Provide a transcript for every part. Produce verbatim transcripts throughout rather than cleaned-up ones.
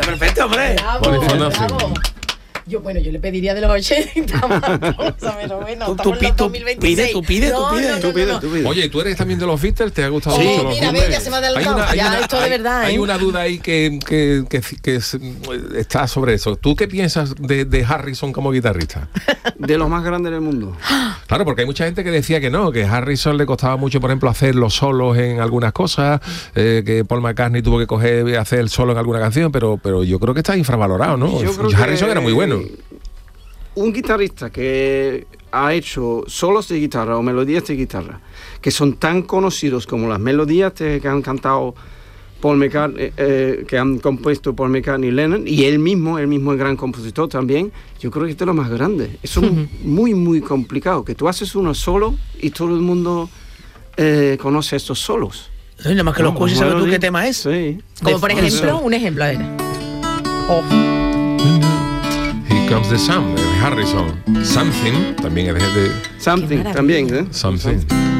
perfecto, hombre. Bravo, bravo. Yo, bueno, yo le pediría de los ochenta más, pero bueno, tú, tú, tú, tú pide, tú pide, no, tú pide, no, no, tú pide, no, no. tú pide. Oye, ¿tú eres también de los Beatles? ¿Te ha gustado Sí, mucho los mira, Beatles? ve, ya se me ha adelantado. Hay una, hay ya, una, esto de hay, verdad, hay ¿eh? una duda ahí que, que, que, que, es, está sobre eso. ¿Tú qué piensas de, de Harrison como guitarrista? De los más grandes del mundo. Claro, porque hay mucha gente que decía que no, que a Harrison le costaba mucho, por ejemplo, hacer los solos en algunas cosas, eh, que Paul McCartney tuvo que coger y hacer el solo en alguna canción, pero, pero yo creo que está infravalorado, ¿no? Yo creo Harrison que era muy bueno. Un guitarrista que ha hecho solos de guitarra o melodías de guitarra que son tan conocidos como las melodías de, que han cantado Paul McCartney, eh, que han compuesto Paul McCartney y Lennon, y él mismo, él mismo es gran compositor también, yo creo que esto es lo más grande. Es uh-huh. muy, muy complicado, que tú haces uno solo y todo el mundo eh, conoce estos solos. Sí, nada más que no, los escuches, ¿sabes tú qué tema es? Sí. Como por ejemplo, un ejemplo, a ver. Oh. Here Comes the Sun, de Harrison. Something, también es de... Something, también, ¿eh? Something.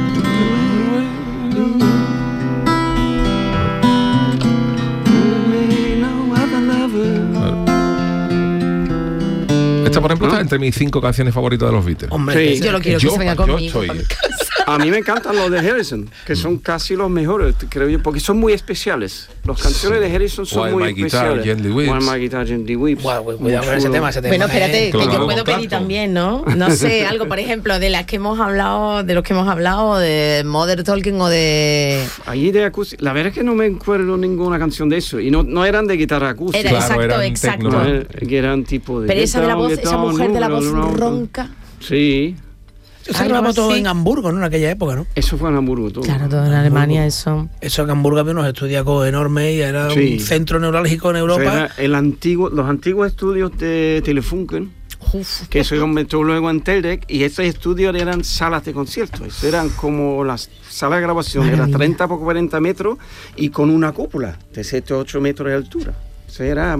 Esta, por ejemplo, ¿Ah? está entre mis cinco canciones favoritas de los Beatles. Hombre, sí. yo lo quiero que yo, se venga yo conmigo. Estoy... A mí me encantan los de Harrison, que son casi los mejores, creo yo, porque son muy especiales. Las canciones de Harrison son While muy My Guitar, especiales. Gently Weeps. While My Guitar, Gently Weeps. Wow, cuidado con ese tema, ese tema. Bueno, espérate, eh. que Claro, yo puedo Clapton. pedir también, ¿no? No sé, algo, por ejemplo, de las que hemos hablado, de los que hemos hablado, de Modern Talking o de... Allí de acústica, la verdad es que no me acuerdo ninguna canción de eso, y no, no eran de guitarra acústica. Era, Claro, exacto, eran exacto. tecno. No, que eran tipo de... Pero esa de la voz, guitarra, esa mujer de la voz número, ronca... Sí, Eso se grabó todo en Hamburgo, ¿no? En aquella época, ¿no? eso fue en Hamburgo todo. Claro, todo en Alemania, eso... Eso en Hamburgo había unos estudios enormes y era Sí. un centro neurálgico en O Europa. sea, era el antiguo, los antiguos estudios de Telefunken, Uf. que se convirtió luego en Teldec, y estos estudios eran salas de conciertos. Eso eran como las salas de grabación, Maravilla. era treinta por cuarenta metros y con una cúpula de siete o ocho metros de altura. Eso era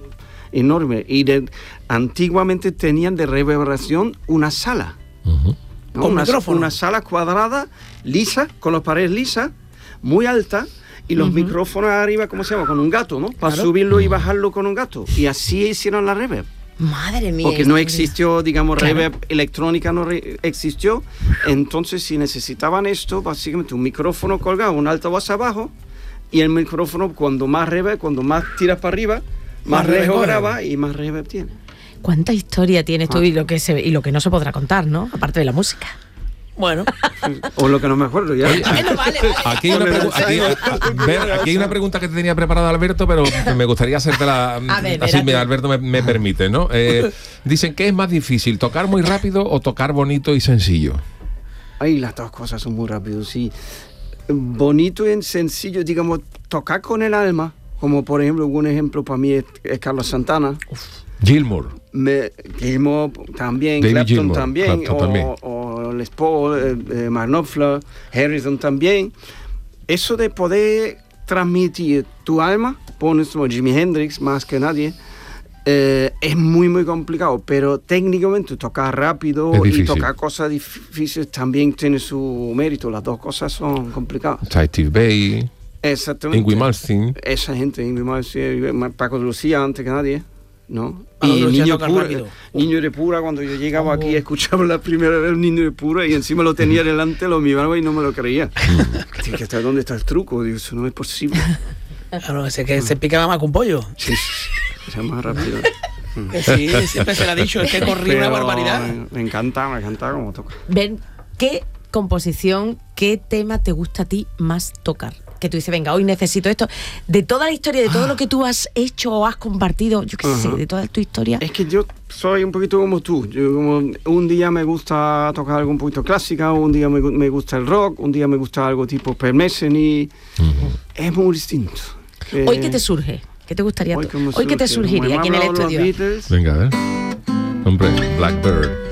enorme. Y de, antiguamente tenían de reverberación una sala. Uh-huh. ¿no? Con una, micrófono. una sala cuadrada, lisa, con las paredes lisas, muy alta, y los Uh-huh. micrófonos arriba, ¿cómo se llama? Con un gato, ¿no? Para Claro. subirlo y bajarlo con un gato. Y así hicieron la reverb. Madre mía. Porque no esto- existió, digamos, Claro. reverb electrónica no re- existió. Entonces, si necesitaban esto, básicamente un micrófono colgado, un altavoz abajo, y el micrófono, cuando más reverb, cuando más tiras para arriba, más, Más lejos reverb coge. graba y más reverb tiene. ¿Cuánta historia tienes tú y lo que se y lo que no se podrá contar, ¿no? Aparte de la música. Bueno, O lo que no me acuerdo ya. Bueno, vale, vale. Aquí hay, una pregu- aquí, a- ver, aquí hay una pregunta que te tenía preparada, Alberto, pero me gustaría hacértela A ver, así, espérate. me, Alberto me, me permite, ¿no? Eh, dicen que es más difícil, tocar muy rápido o tocar bonito y sencillo. Ay, las dos cosas son muy rápidas, sí. Bonito y sencillo, digamos, tocar con el alma, como por ejemplo, un ejemplo para mí es, es Carlos Santana. Gilmour. Me, Gilmour también, David Clapton Gilmour, también, Clapton o, también. o Les Paul, eh, eh, Mark Knopfler, Harrison también. Eso de poder transmitir tu alma, pones como Jimi Hendrix más que nadie, eh, es muy muy complicado, pero técnicamente tocar rápido Es y difícil. tocar cosas difíciles también tiene su mérito. Las dos cosas son complicadas. Steve Vai, Exactamente. Yngwie Malmsteen. Esa gente, Yngwie Malmsteen, Paco de Lucía antes que nadie, ¿no? Paco de Y Lucía Niño toca Pura, rápido. Niño de Pura, cuando yo llegaba aquí, escuchaba la primera vez Niño de Pura y encima lo tenía delante, lo miraba y no me lo creía. Digo, ¿hasta dónde está el truco? Digo, eso no es posible. claro, ese que se picaba más que un pollo. Sí, sí, es más rápido. Que sí, siempre se le ha dicho, es que corría una Pero barbaridad. Me encanta, me encanta cómo toca. Ven, ¿qué composición, qué tema te gusta a ti más tocar? Que tú dices, venga, hoy necesito esto. De toda la historia, de todo lo que tú has hecho o has compartido, yo qué sé, Ajá. de toda tu historia. Es que yo soy un poquito como tú. Yo como un día me gusta tocar algo un poquito clásica, un día me, gu- me gusta el rock, un día me gusta algo tipo Per Messeny. Es muy distinto. Que- ¿Hoy qué te surge? ¿Qué te gustaría? Hoy to- como Hoy qué te surge, como surgiría me aquí en el hablan los estudio? Beatles. Venga, a ver. Hombre, Blackbird.